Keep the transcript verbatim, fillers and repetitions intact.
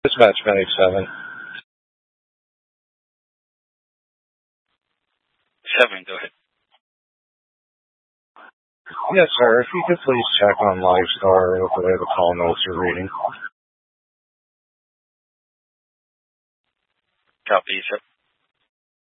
Dispatch Medic seven. seven, go ahead. Yes, sir. If you could please check on LiveStar with the way the call notes are reading. Copy, sir.